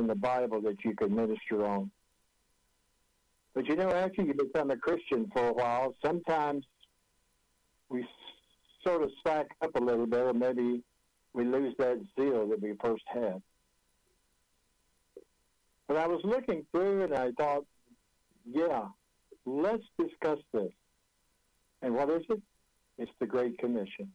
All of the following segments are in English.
in the Bible that you can minister on. But you know, after you become a Christian for a while, sometimes we sort of slack up a little bit, or maybe we lose that zeal that we first had. But I was looking through and I thought, yeah, let's discuss this. And what is it? It's the Great Commission.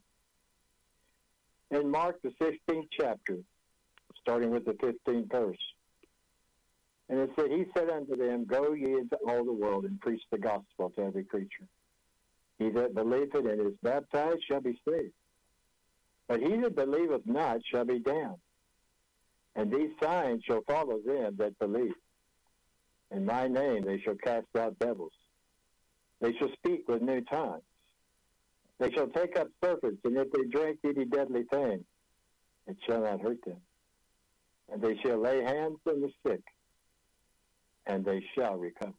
In Mark, the 16th chapter, starting with the 15th verse, and it said, he said unto them, go ye into all the world and preach the gospel to every creature. He that believeth and is baptized shall be saved. But he that believeth not shall be damned. And these signs shall follow them that believe. In my name they shall cast out devils. They shall speak with new tongues. They shall take up serpents, and if they drink any deadly thing, it shall not hurt them. And they shall lay hands on the sick, and they shall recover.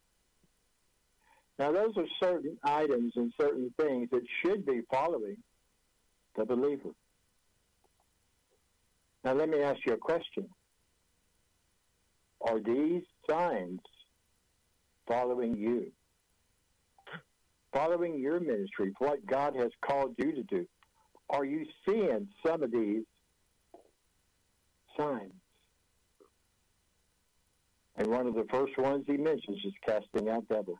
Now, those are certain items and certain things that should be following the believer. Now, let me ask you a question. Are these signs following you? Following your ministry, what God has called you to do? Are you seeing some of these signs? And one of the first ones he mentions is casting out devils.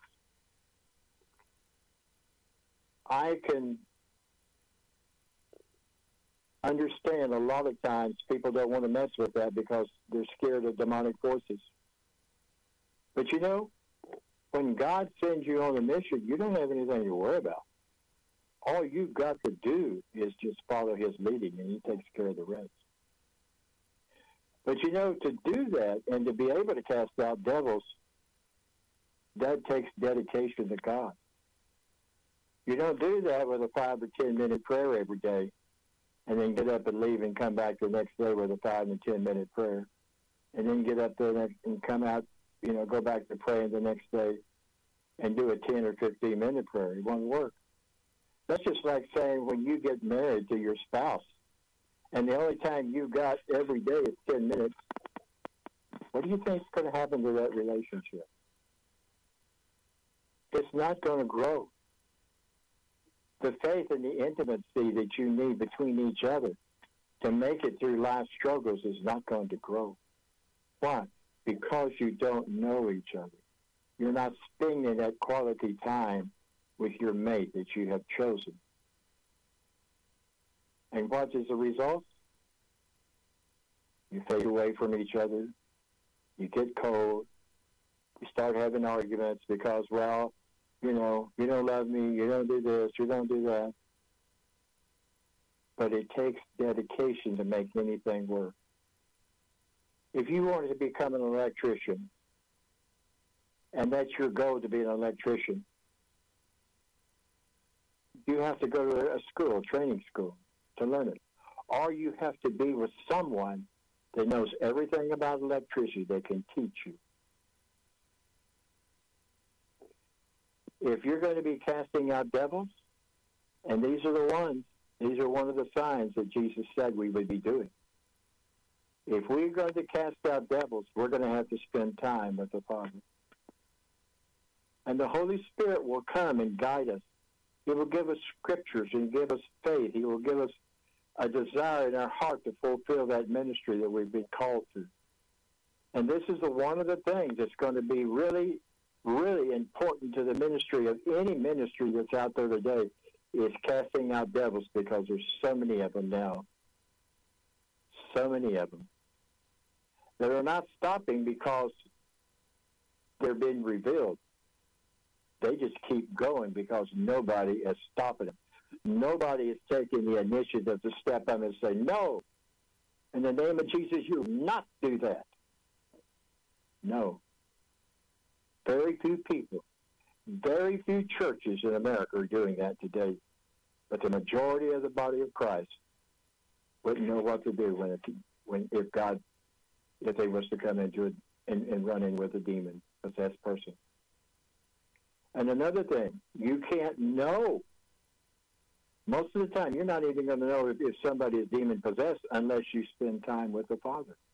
I can understand a lot of times people don't want to mess with that because they're scared of demonic forces. But you know, when God sends you on a mission, you don't have anything to worry about. All you've got to do is just follow his leading, and he takes care of the rest. But you know, to do that and to be able to cast out devils, that takes dedication to God. You don't do that with a 5 or 10 minute prayer every day and then get up and leave and come back the next day with a 5 and 10 minute prayer and then get up there and come out, you know, go back to praying the next day and do a 10 or 15 minute prayer. It won't work. That's just like saying when you get married to your spouse and the only time you got every day is 10 minutes, what do you think is going to happen to that relationship? It's not going to grow. The faith and the intimacy that you need between each other to make it through life's struggles is not going to grow. Why? Because you don't know each other. You're not spending that quality time with your mate that you have chosen. And what is the result? You fade away from each other. You get cold. You start having arguments because, well, you know, you don't love me, you don't do this, you don't do that. But it takes dedication to make anything work. If you wanted to become an electrician, and that's your goal to be an electrician, you have to go to a school, training school, to learn it. Or you have to be with someone that knows everything about electricity that can teach you. If you're going to be casting out devils, and these are one of the signs that Jesus said we would be doing. If we're going to cast out devils, we're going to have to spend time with the Father. And the Holy Spirit will come and guide us. He will give us scriptures and give us faith. He will give us a desire in our heart to fulfill that ministry that we've been called to. And this is one of the things that's going to be really, really important to the ministry of any ministry that's out there today is casting out devils, because there's so many of them now. So many of them. That are not stopping because they're being revealed. They just keep going because nobody is stopping them. Nobody is taking the initiative to step up and say, no, in the name of Jesus, you will not do that. No. Very few people, very few churches in America are doing that today. But the majority of the body of Christ wouldn't know what to do if they was to come into it and run in with a demon-possessed person. And another thing, you can't know. Most of the time, you're not even going to know if somebody is demon-possessed unless you spend time with the Father.